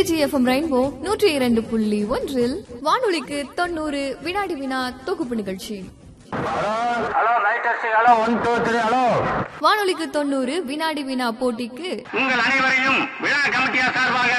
Trichy FM rainbow 102.1 வானொலிக்கு 90 வினாடி வினா தொகுப்பு நிகழ்ச்சி. வானொலிக்கு 90 வினாடி வினா போட்டிக்கு உங்கள் அனைவரையும் விழா கமிட்டியார் சார்பாக